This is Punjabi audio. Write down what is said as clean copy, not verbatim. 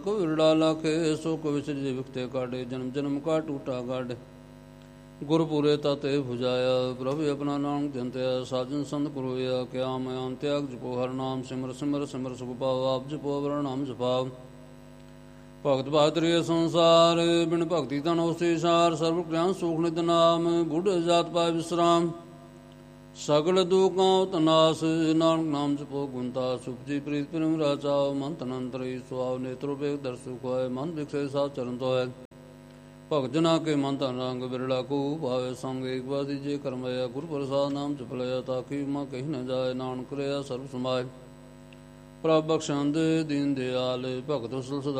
ਵਿਰਲਾ ਲਾਖੇ ਸੁਖ ਵਿਸਰਿ ਵਿਖਤੇ ਕਾਢੇ ਜਨਮ ਜਨਮ ਕਾ ਟੂਟਾ ਗਾਢ ਗੁਰਪੂਰੇ ਤਤੇ ਭੁਜਾਇਆ ਪ੍ਰਭु ਆਪਣਾ ਨਾਮ ਜੰਤਿਆ ਸਾਜਨ ਸੰਤ ਗੁਰੂਆ ਕਿਆ ਮੈਂ ਅੰਤਿਆਗ ਜਪੋ ਹਰ ਨਾਮ ਸਿਮਰ ਸਿਮਰ ਸਿਮਰ ਸੁਖ ਪਾਵ ਆਪ ਜਪੋ ਵਰ ਨਾਮ ਜਪਾਵ ਭਗਤ ਬਾਦਰੀ ਸੰਸਾਰ ਬਿਨ ਭਗਤੀ ਤਨ ਉਸੇ ਸਾਰ ਸਰਬ ਕਲਿਆਣ ਸੁਖ ਨਿਤ ਨਾਮ ਬੁੱਢ ਜਾਤ ਪਾਇ ਵਿਸਰਾਮ ਸਗਲ ਦੁਖਾਂ ਤਨਾਸ ਨਾਨਕ ਨਾਮ ਜਪੋ ਗੁੰਤਾ ਸੁਖਜੀ ਪ੍ਰੀਤ ਪ੍ਰੇਮ ਰਾਚਾਓ ਮਨ ਤਨ ਅੰਤਰੀ ਸੁਆਵ ਨੇਤਰੋ ਵੇਖ ਦਰਸੁ ਹੋਏ ਮਨ ਵਿਖਸੇ ਸਾਧ ਚਰਨ ਤੋਂ ਹੈ ਭਗਤ ਜਨਾ ਕੇ ਮਨ ਤਨ ਰੰਗ ਬਿਰਲਾ ਕੋ ਭਾਵੇ ਸੰਗ ਏਕ ਬਾਦੀ ਜੇ ਕਰਮਇਆ ਗੁਰ ਪ੍ਰਸਾਦ ਨਾਮ ਜਪ ਲਿਆ ਤਾਕੀ ਮਾ ਕਹੀ ਨ ਜਾਏ ਨਾਨਕ ਰਿਆ ਸਰਬ ਸਮਾਏ ਪ੍ਰਭ ਬਖਸ਼ੰਦ ਦੀਨ ਦਿਆਲ ਭਗਤ